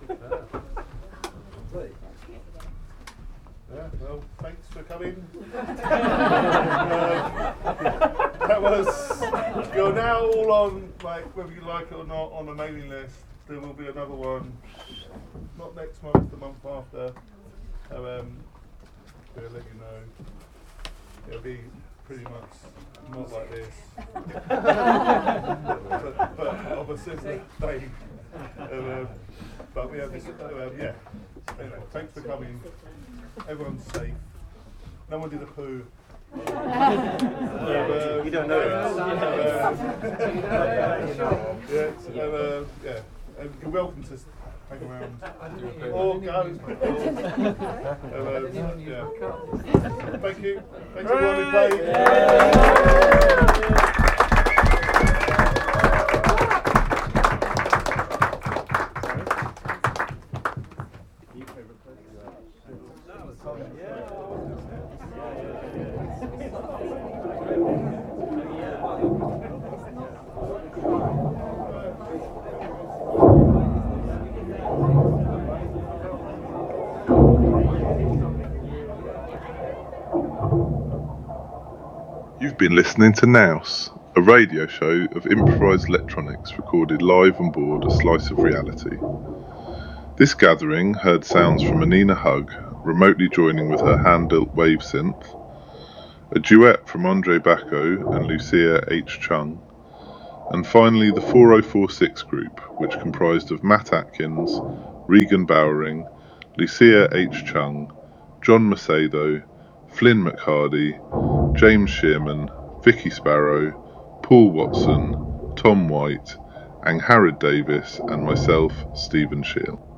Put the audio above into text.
Yeah, well, thanks for coming. That was, you're now all on, like, whether you like it or not, on the mailing list. There will be another one, not next month, the month after. We'll let you know. It'll be pretty much not like this. but of a similar thing. But we have this, yeah. Anyway, thanks for coming. Everyone's safe. No one did a poo. You don't know yeah. And you're welcome to hang around or go. Yeah. Thank you. Thanks everyone who played. You've been listening to Nouse, a radio show of improvised electronics recorded live on board a slice of reality. This gathering heard sounds from Anina Hug, remotely joining with her hand-built wave synth, a duet from Andre Bacco and Lucia H. Chung, and finally the 4046 group, which comprised of Matt Atkins, Regan Bowering, Lucia H. Chung, John Macedo, Flynn McHardy, James Shearman, Vicky Sparrow, Paul Watson, Tom White, Angharad Davis and myself, Stephen Shield.